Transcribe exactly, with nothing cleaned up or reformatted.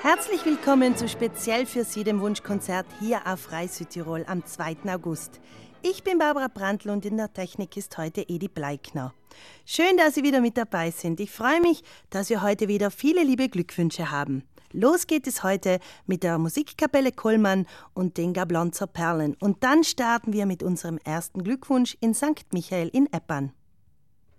Herzlich willkommen zu speziell für Sie dem Wunschkonzert hier auf Rai Südtirol am zweiten August. Ich bin Barbara Brandl und in der Technik ist heute Edi Bleikner. Schön, dass Sie wieder mit dabei sind. Ich freue mich, dass wir heute wieder viele liebe Glückwünsche haben. Los geht es heute mit der Musikkapelle Kollmann und den Gablonzer Perlen. Und dann starten wir mit unserem ersten Glückwunsch in Sankt Michael in Eppan.